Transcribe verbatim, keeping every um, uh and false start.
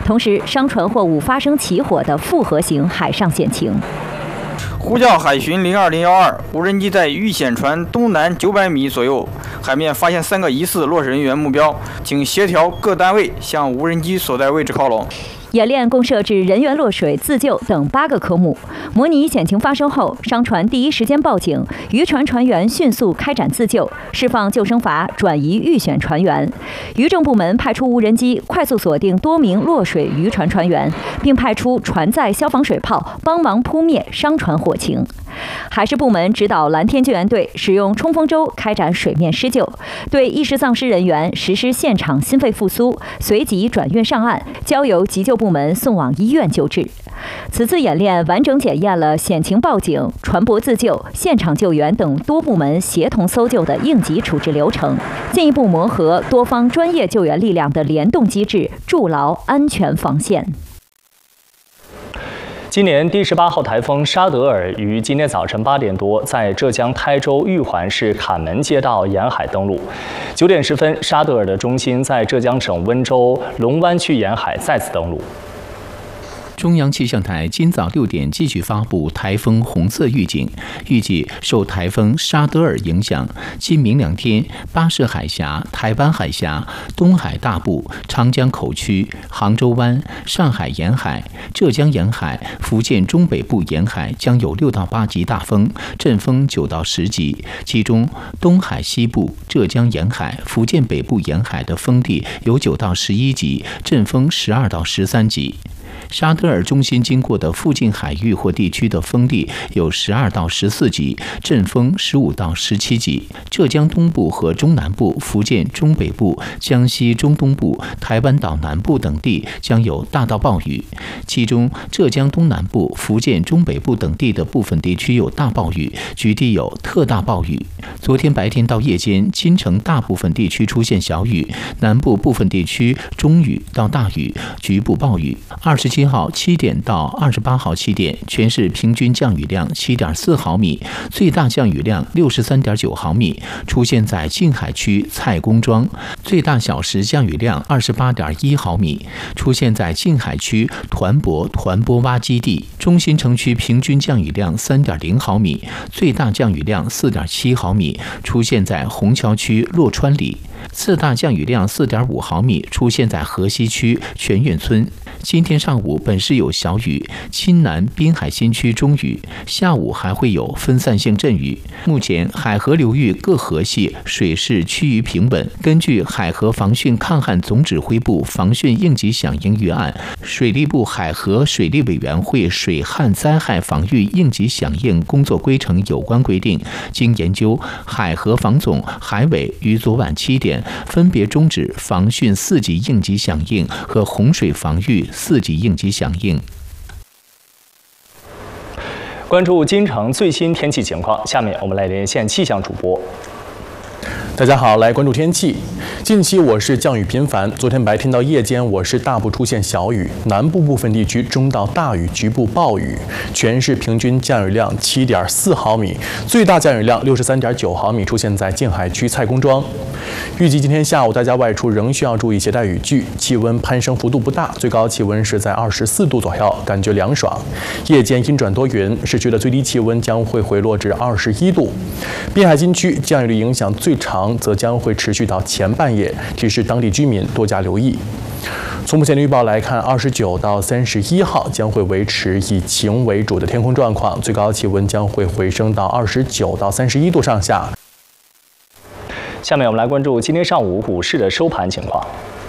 同时，商船货物发生起火的复合型海上险情。 呼叫海巡零二零一二，无人机在遇险船东南九百米左右海面发现三个疑似落水人员目标，请协调各单位向无人机所在位置靠拢。 演练共设置人员落水、自救等八个科目，模拟险情发生后，商船第一时间报警，渔船船员迅速开展自救，释放救生筏，转移遇险船员。渔政部门派出无人机快速锁定多名落水渔船船员，并派出船载消防水炮帮忙扑灭商船火情。海事部门指导蓝天救援队使用冲锋舟开展水面施救，对意识丧失人员实施现场心肺复苏，随即转运上岸，交由急救部门送往医院救治。此次演练完整检验了险情报警、船舶自救、现场救援等多部门协同搜救的应急处置流程，进一步磨合多方专业救援力量的联动机制，筑牢安全防线。 今年第十八号台风沙德尔于今天早晨八点多在浙江台州玉环市坎门街道沿海登陆。九点十分，沙德尔的中心在浙江省温州龙湾区沿海再次登陆。 中央气象台今早六点继续发布台风红色预警，预计受台风沙德尔影响，今明两天，巴士海峡、台湾海峡、东海大部、长江口区、杭州湾、上海沿海、浙江沿海、福建中北部沿海将有六到八级大风，阵风九到十级，其中东海西部、浙江沿海、福建北部沿海的风力有九到十一级，阵风十二到十三级。沙德尔中心经过的附近海域或地区的风力有十二到十四级，阵风十五到十七级。浙江东部和中南部、福建中北部、江西中东部、台湾岛南部等地将有大到暴雨，其中浙江东南部、福建中北部等地的部分地区有大暴雨，局地有特大暴雨。昨天白天到夜间，金城大部分地区出现小雨，南部部分地区中雨到大雨，局部暴雨。二十七号七点到二十八号七点，全市平均降雨量七点四毫米，最大降雨量六十三点九毫米，出现在近海区蔡公庄；最大小时降雨量二十八点一毫米，出现在近海区团泊团泊洼基地。中心城区平均降雨量三点零毫米，最大降雨量四点七毫米，出现在虹桥区洛川里；次大降雨量四点五毫米，出现在河西区全院村。今天上午本市有小雨，青南滨海新区中雨，下午还会有分散性阵雨。目前海河流域各河系水势趋于平稳。根据海河防汛抗旱总指挥部防汛应急响应预案，水利部海河水利委员会水旱灾害防御应急响应工作规程有关规定，经研究，海河防总、海委于昨晚七点分别终止防汛四级应急响应和洪水防御四级应急响应。 关注京城最新天气情况，下面我们来连线气象主播。 大家好，来关注天气。近期我市降雨频繁，昨天白天到夜间我市大部出现小雨，南部部分地区中到大雨，局部暴雨。全市平均降雨量七点四毫米，最大降雨量六十三点九毫米，出现在近海区蔡公庄。预计今天下午大家外出仍需要注意携带雨具，气温攀升幅度不大，最高气温是在二十四度左右，感觉凉爽。夜间阴转多云，市区的最低气温将会回落至二十一度。滨海新区降雨的影响最长，则将会持续到前半夜，提示当地居民多加留意。从目前的预报来看，二十九到三十一号将会维持以晴为主的天空状况，最高气温将会回升到二十九到三十一度上下。 下面我们来关注今天上午股市的收盘情况。